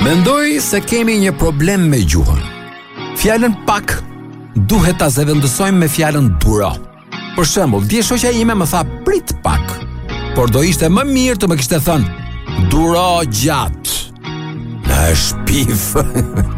Mendoj se kemi një problem me gjuhën. Fjalën pak duhet ta zëvendësojmë me fjalën duro. Për shembull, dje shoqja ime më tha prit pak, por do ishte më mirë të më kishte thënë duro gjatë. Në shpif.